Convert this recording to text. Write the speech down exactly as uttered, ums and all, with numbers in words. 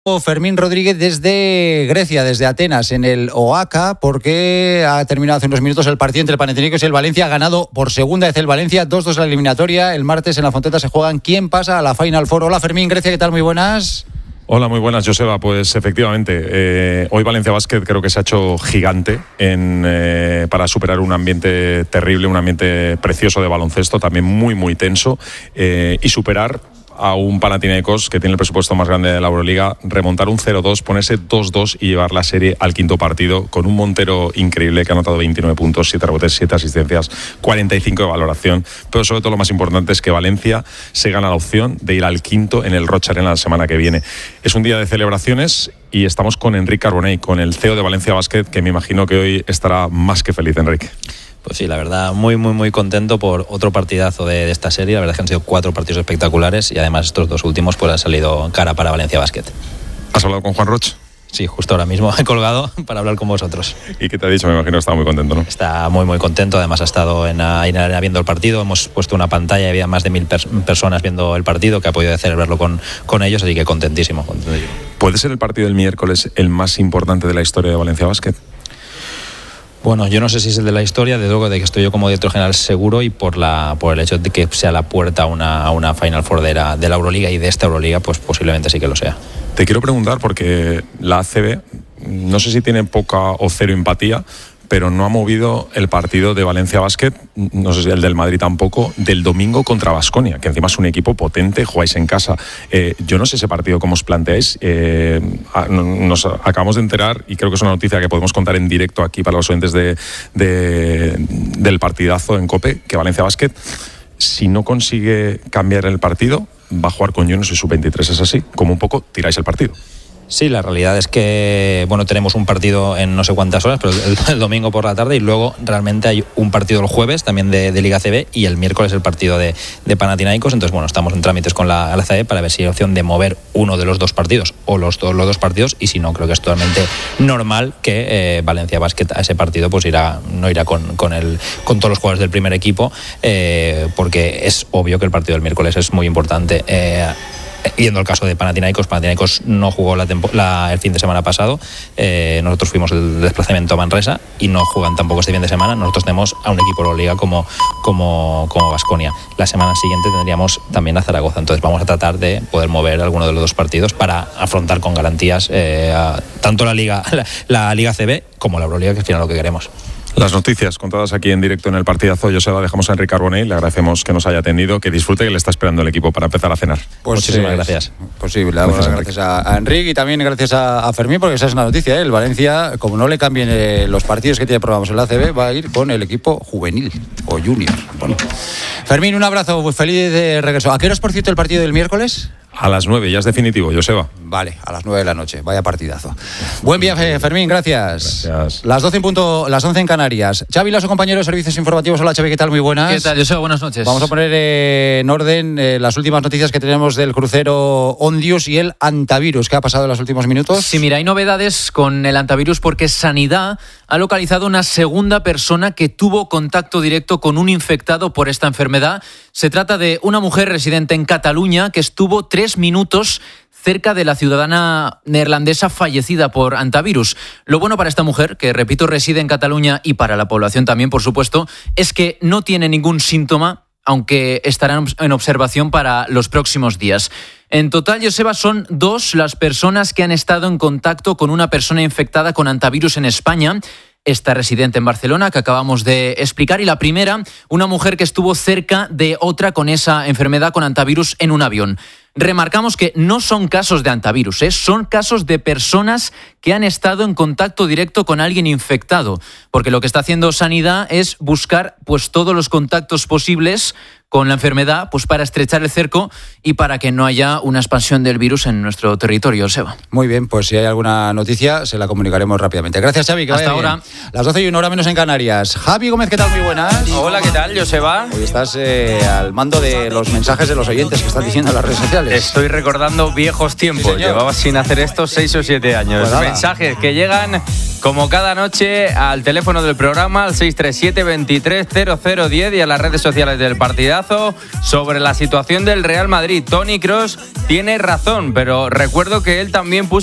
Fermín Rodríguez desde Grecia, desde Atenas, en el Oaca, porque ha terminado hace unos minutos el partido entre el Panathinaikos y el Valencia. Ha ganado por segunda vez el Valencia, dos dos la eliminatoria. El martes en la Fonteta se juegan quién pasa a la Final Four. Hola Fermín, Grecia, ¿qué tal? Muy buenas. Hola, muy buenas, Joseba. Pues efectivamente, eh, hoy Valencia Basket creo que se ha hecho gigante en, eh, para superar un ambiente terrible, un ambiente precioso de baloncesto, también muy, muy tenso, eh, y superar a un Panathinaikos que tiene el presupuesto más grande de la Euroliga, remontar un cero dos, ponerse dos dos y llevar la serie al quinto partido con un Montero increíble que ha anotado veintinueve puntos, siete rebotes, siete asistencias, cuarenta y cinco de valoración, pero sobre todo lo más importante es que Valencia se gana la opción de ir al quinto en el Roig Arena la semana que viene. Es un día de celebraciones y estamos con Enric Carbonell, con el C E O de Valencia Basket, que me imagino que hoy estará más que feliz, Enric. Pues sí, la verdad, muy, muy, muy contento por otro partidazo de, de esta serie. La verdad es que han sido cuatro partidos espectaculares y además estos dos últimos pues han salido cara para Valencia Basket. ¿Has hablado con Juan Roig? Sí, justo ahora mismo he colgado para hablar con vosotros. ¿Y qué te ha dicho? Me imagino que está muy contento, ¿no? Está muy, muy contento. Además ha estado en la arena viendo el partido. Hemos puesto una pantalla y había más de mil pers- personas viendo el partido, que ha podido celebrarlo con, con ellos, así que contentísimo, contentísimo. ¿Puede ser el partido del miércoles el más importante de la historia de Valencia Basket? Bueno, yo no sé si es el de la historia, de luego de que estoy yo como director general seguro, y por la por el hecho de que sea la puerta a una, a una Final Four de la, de la Euroliga y de esta Euroliga, pues posiblemente sí que lo sea. Te quiero preguntar porque la A C B, no sé si tiene poca o cero empatía, pero no ha movido el partido de Valencia Basket, no sé si el del Madrid tampoco, del domingo contra Baskonia, que encima es un equipo potente, jugáis en casa. Eh, yo no sé ese partido cómo os planteáis. Eh, nos acabamos de enterar, y creo que es una noticia que podemos contar en directo aquí para los oyentes de, de, del partidazo en COPE, que Valencia Basket, si no consigue cambiar el partido, va a jugar con Juniors y sub veintitrés, ¿es así? Como un poco tiráis el partido. Sí, la realidad es que bueno, tenemos un partido en no sé cuántas horas, pero el, el domingo por la tarde, y luego realmente hay un partido el jueves también de, de Liga C B, y el miércoles el partido de, de Panathinaikos. Entonces bueno, estamos en trámites con la, la C B para ver si hay opción de mover uno de los dos partidos o los, dos, los dos partidos, y si no, creo que es totalmente normal que eh, Valencia Basket a ese partido pues irá no irá con, con, el, con todos los jugadores del primer equipo, eh, porque es obvio que el partido del miércoles es muy importante. Eh, Yendo al caso de Panathinaikos, Panathinaikos no jugó la tempo- la, el fin de semana pasado. Eh, nosotros fuimos el desplazamiento a Manresa y no juegan tampoco este fin de semana. Nosotros tenemos a un equipo de la Liga como como como Baskonia. La semana siguiente tendríamos también a Zaragoza. Entonces vamos a tratar de poder mover alguno de los dos partidos para afrontar con garantías eh, a, tanto la Liga la, la Liga C B como la Euroliga, que es al final lo que queremos. Las noticias contadas aquí en directo en el partidazo. Joseba, dejamos a Enric Carbonell, le agradecemos que nos haya atendido, que disfrute, que le está esperando el equipo para empezar a cenar. Pues muchísimas eh, gracias. Posible, gracias, gracias a, a Enric, y también gracias a, a Fermín, porque esa es una noticia, ¿eh? El Valencia, como no le cambien eh, los partidos que tiene programados en la A C B, va a ir con el equipo juvenil o junior. Bueno. Fermín, un abrazo, muy feliz de regreso. ¿A qué hora es, por cierto, el partido del miércoles? A las nueve, ya es definitivo, Joseba. Vale, a las nueve de la noche, vaya partidazo. Buen viaje, Fermín, gracias. Gracias. Las doce en punto, las once en Canarias. Xavi Lasso, compañero de Servicios Informativos. Hola, Xavi, ¿qué tal? Muy buenas. ¿Qué tal, Joseba? Buenas noches. Vamos a poner eh, en orden eh, las últimas noticias que tenemos del crucero Ondius y el antivirus. ¿Qué ha pasado en los últimos minutos? Sí, mira, hay novedades con el antivirus porque Sanidad ha localizado una segunda persona que tuvo contacto directo con un infectado por esta enfermedad. Se trata de una mujer residente en Cataluña que estuvo tres minutos cerca de la ciudadana neerlandesa fallecida por antivirus. Lo bueno para esta mujer, que repito, reside en Cataluña, y para la población también, por supuesto, es que no tiene ningún síntoma, aunque estarán en observación para los próximos días. En total, Joseba, son dos las personas que han estado en contacto con una persona infectada con antivirus en España. Esta residente en Barcelona, que acabamos de explicar, y la primera, una mujer que estuvo cerca de otra con esa enfermedad con antivirus en un avión. Remarcamos que no son casos de antivirus, ¿eh? Son casos de personas que han estado en contacto directo con alguien infectado, porque lo que está haciendo Sanidad es buscar pues todos los contactos posibles con la enfermedad, pues para estrechar el cerco y para que no haya una expansión del virus en nuestro territorio, Seba. Muy bien, pues si hay alguna noticia se la comunicaremos rápidamente. Gracias, Xavi, que Hasta vaya ahora. Bien. Las doce y una hora menos en Canarias. Javi Gómez, ¿qué tal? Muy buenas. Hola, ¿qué tal, Joseba? Hoy estás eh, al mando de los mensajes de los oyentes que están diciendo en las redes sociales. Estoy recordando viejos tiempos. Sí, Llevaba sin hacer esto seis o siete años. Pues nada. Mensajes que llegan como cada noche, al teléfono del programa, al seis tres siete, veintitrés cero cero diez y a las redes sociales del Partidazo, sobre la situación del Real Madrid. Toni Kroos tiene razón, pero recuerdo que él también puso